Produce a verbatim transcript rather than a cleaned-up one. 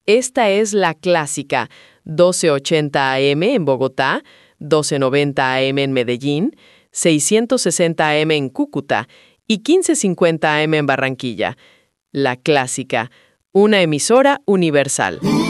Esta es La Clásica, doce ochenta A M en Bogotá, doce noventa A M en Medellín, seiscientos sesenta A M en Cúcuta y quince cincuenta A M en Barranquilla. La Clásica, una emisora universal.